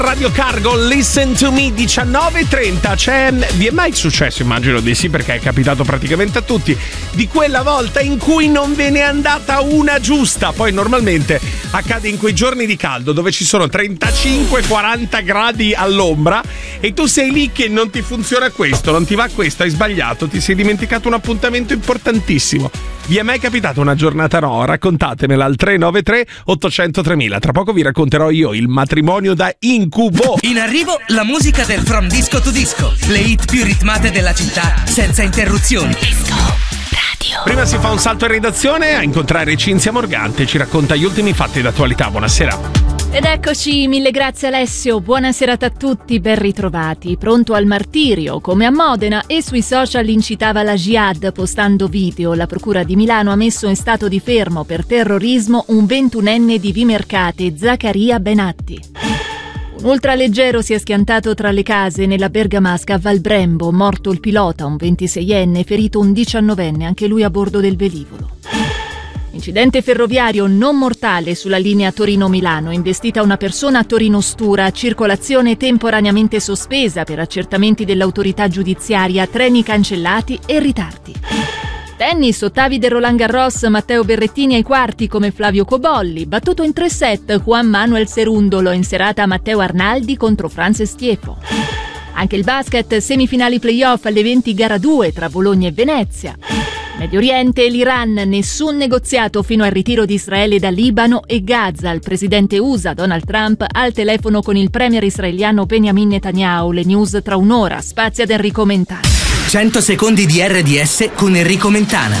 Radio Cargo, Listen to Me, 19:30. Vi è mai successo, immagino di sì perché è capitato praticamente a tutti, di quella volta in cui non ve n'è andata una giusta? Poi normalmente accade in quei giorni di caldo dove ci sono 35-40 gradi all'ombra e tu sei lì che non ti funziona questo, non ti va questo, hai sbagliato, ti sei dimenticato un appuntamento importantissimo. Vi è mai capitata una giornata no? Raccontatemela al 393 800 3000. Tra poco vi racconterò io il matrimonio da incubo. In arrivo la musica del From Disco to Disco, le hit più ritmate della città senza interruzioni. Disco Radio. Prima si fa un salto in redazione a incontrare Cinzia Morgante, ci racconta gli ultimi fatti d'attualità. Buonasera. Ed eccoci, mille grazie Alessio, buona serata a tutti, ben ritrovati. Pronto al martirio, come a Modena, e sui social incitava la jihad postando video. La procura di Milano ha messo in stato di fermo per terrorismo un 21enne di Vimercate, Zaccaria Benatti. Un ultraleggero si è schiantato tra le case nella bergamasca a Valbrembo, morto il pilota, un 26enne, ferito un 19enne, anche lui a bordo del velivolo. Incidente ferroviario non mortale sulla linea Torino-Milano, investita una persona a Torino Stura, circolazione temporaneamente sospesa per accertamenti dell'autorità giudiziaria, treni cancellati e ritardi. Tennis, ottavi del Roland Garros, Matteo Berrettini ai quarti come Flavio Cobolli, battuto in 3 set Juan Manuel Cerundolo, in serata Matteo Arnaldi contro Frances Tiefo. Anche il basket, semifinali playoff alle 20 gara 2 tra Bologna e Venezia. Medio Oriente e l'Iran, nessun negoziato fino al ritiro di Israele da Libano e Gaza. Il presidente USA Donald Trump al telefono con il premier israeliano Benjamin Netanyahu. Le news tra un'ora, spazia ad Enrico Mentana. 100 secondi di RDS con Enrico Mentana.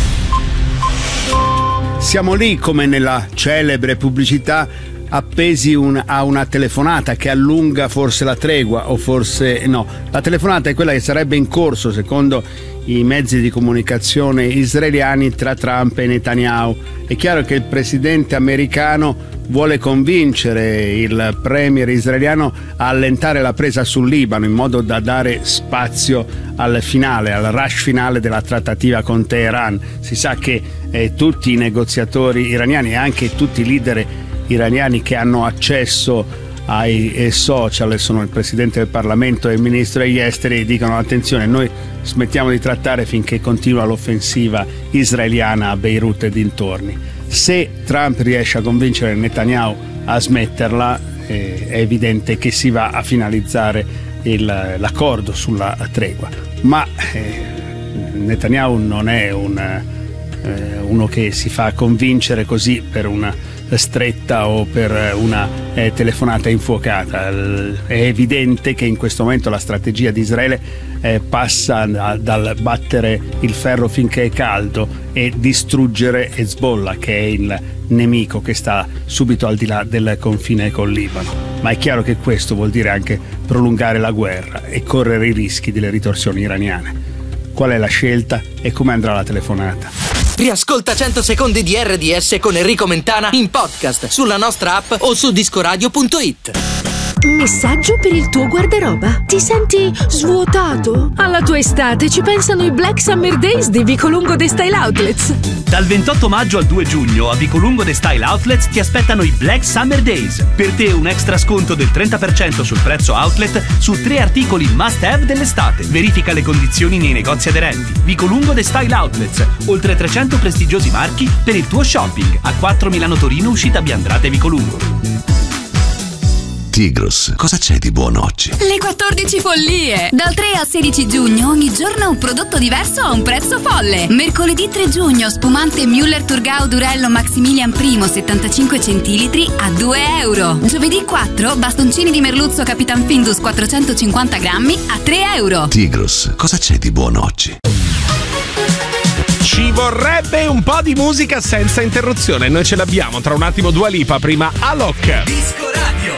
Siamo lì come nella celebre pubblicità, appesi a una telefonata che allunga forse la tregua o forse no. La telefonata è quella che sarebbe in corso secondo i mezzi di comunicazione israeliani tra Trump e Netanyahu. È chiaro che il presidente americano vuole convincere il premier israeliano a allentare la presa sul Libano in modo da dare spazio al finale, al rush finale della trattativa con Teheran. Si sa che tutti i negoziatori iraniani e anche tutti i leader iraniani che hanno accesso ai social, sono il presidente del Parlamento e il ministro degli esteri, dicono attenzione, noi smettiamo di trattare finché continua l'offensiva israeliana a Beirut e dintorni. Se Trump riesce a convincere Netanyahu a smetterla, è evidente che si va a finalizzare l'accordo sulla tregua, ma Netanyahu non è uno che si fa convincere così per una stretta o per una telefonata infuocata. È evidente che in questo momento la strategia di Israele passa dal battere il ferro finché è caldo e distruggere Hezbollah, che è il nemico che sta subito al di là del confine col Libano. Ma è chiaro che questo vuol dire anche prolungare la guerra e correre i rischi delle ritorsioni iraniane. Qual è la scelta e come andrà la telefonata? Riascolta 100 secondi di RDS con Enrico Mentana in podcast sulla nostra app o su discoradio.it. Messaggio per il tuo guardaroba? Ti senti svuotato? Alla tua estate ci pensano i Black Summer Days di Vicolungo The Style Outlets. Dal 28 maggio al 2 giugno a Vicolungo The Style Outlets ti aspettano i Black Summer Days. Per te un extra sconto del 30% sul prezzo outlet su 3 articoli must have dell'estate. Verifica le condizioni nei negozi aderenti. Vicolungo The Style Outlets, oltre 300 prestigiosi marchi per il tuo shopping. A 4 Milano Torino, uscita Biandrate Vicolungo. Tigros, cosa c'è di buono oggi? Le 14 follie! Dal 3 al 16 giugno ogni giorno un prodotto diverso a un prezzo folle. Mercoledì 3 giugno spumante Müller Thurgau Durello Maximilian I 75 centilitri a €2. Giovedì 4 bastoncini di merluzzo Capitan Findus 450 grammi a €3. Tigros, cosa c'è di buono oggi? Ci vorrebbe un po' di musica senza interruzione. Noi ce l'abbiamo, tra un attimo Dua Lipa, prima Alok. Disco Radio.